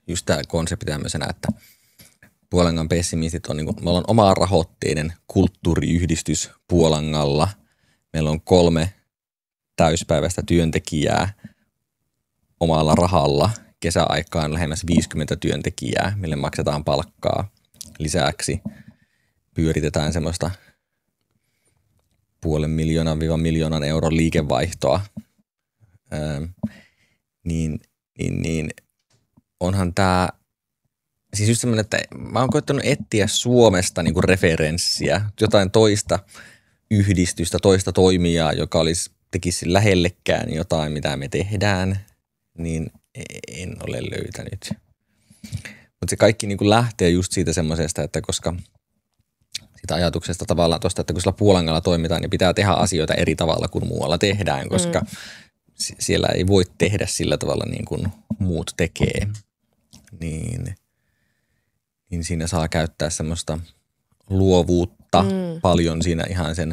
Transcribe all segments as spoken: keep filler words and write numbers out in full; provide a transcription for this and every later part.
just tämä konsepti tämmöisenä, että Puolangan pessimistit on, niin kuin, me ollaan oma rahoitteinen kulttuuriyhdistys Puolangalla. Meillä on kolme täyspäiväistä työntekijää omalla rahalla. Kesäaikaan lähemmäs viisikymmentä työntekijää, mille maksetaan palkkaa. Lisäksi pyöritetään semmoista puolen miljoonan viiva miljoonan euron liikevaihtoa. Öö, niin, niin, niin onhan tämä, siis just semmoinen, että mä oon koittanut etsiä Suomesta niinku referenssiä, jotain toista yhdistystä, toista toimijaa, joka olisi, tekisi lähellekään jotain, mitä me tehdään, niin en ole löytänyt. Mutta se kaikki niinku lähtee just siitä semmoisesta, että koska siitä ajatuksesta tavallaan tuosta, että kun sillä Puolangalla toimitaan, niin pitää tehdä asioita eri tavalla kuin muualla tehdään, koska mm. siellä ei voi tehdä sillä tavalla niin kuin muut tekee. Niin, niin siinä saa käyttää semmoista luovuutta mm. paljon siinä ihan sen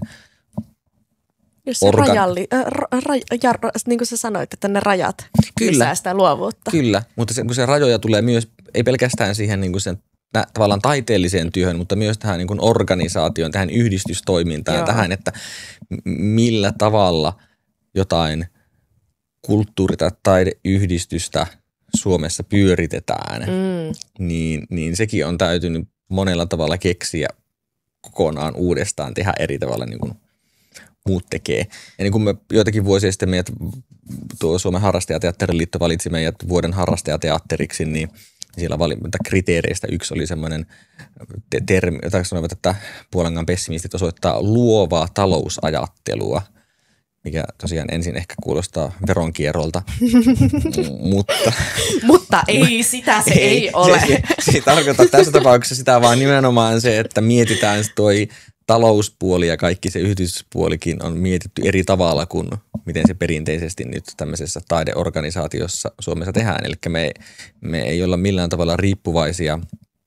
Jos se organ... rajalli, äh, ra, ra, ja, niin kuin sä sanoit, että ne rajat kyllä, lisää sitä luovuutta. Kyllä, mutta se, kun se rajoja tulee myös, ei pelkästään siihen niin kuin sen nä, tavallaan taiteelliseen työhön, mutta myös tähän niin kuin organisaatioon, tähän yhdistystoimintaan, Joo. tähän, että millä tavalla jotain kulttuuri- tai taideyhdistystä Suomessa pyöritetään, mm. niin, niin sekin on täytynyt monella tavalla keksiä kokonaan uudestaan, tehdä eri tavalla niin kuin muut tekee. Ja niin kuin me joitakin vuosia sitten meidät, tuo Suomen harrastajateatteriliitto valitsi meidät vuoden harrastajateatteriksi, niin siellä valinta kriteereistä yksi oli semmoinen termi, jota sanoivat, että Puolangan pessimistit osoittaa luovaa talousajattelua, mikä tosiaan ensin ehkä kuulostaa veronkierrolta, mutta... mutta ei, sitä se ei, ei ole. Se, se, se ei tarkoita tässä tapauksessa sitä, vaan nimenomaan se, että mietitään toi talouspuoli ja kaikki se yhdistyspuolikin on mietitty eri tavalla kuin miten se perinteisesti nyt tämmöisessä taideorganisaatiossa Suomessa tehdään. Eli me, me ei olla millään tavalla riippuvaisia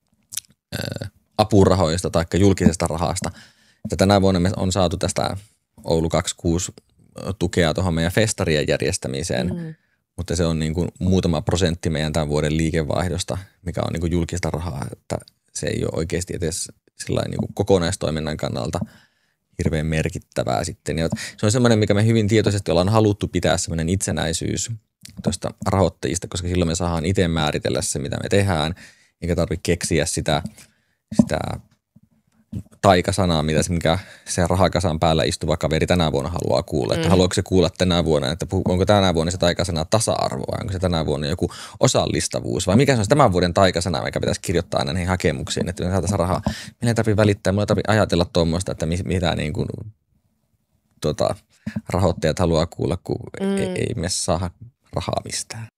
ä, apurahoista tai julkisesta rahasta. Että tänä vuonna me on saatu tästä Oulu kaksikymmentäkuusi tukea tuohon meidän festarien järjestämiseen, mm. mutta se on niin kuin muutama prosentti meidän tämän vuoden liikevaihdosta, mikä on niin kuin julkista rahaa, että se ei ole oikeasti edes sillain niin kuin kokonaistoiminnan kannalta hirveän merkittävää sitten. Ja se on semmoinen, mikä me hyvin tietoisesti ollaan haluttu pitää semmoinen itsenäisyys tuosta rahoittajista, koska silloin me saadaan itse määritellä se, mitä me tehdään, eikä tarvitse keksiä sitä, sitä taikasanaa, mitä se, mikä se rahakasan päällä istuva kaveri tänä vuonna haluaa kuulla. Mm. Että haluatko se kuulla tänä vuonna, että onko tänä vuonna se taikasana tasa-arvo vai onko se tänä vuonna joku osallistavuus vai mikä se on se tämän vuoden taikasana, mikä pitäisi kirjoittaa näihin hakemuksiin, että me saataisiin rahaa. Meillä ei tarvitse välittää, meillä ei tarvitse ajatella tuommoista, että mitä niin kuin, tota, rahoittajat haluaa kuulla, kun mm. ei, ei me saa rahaa mistään.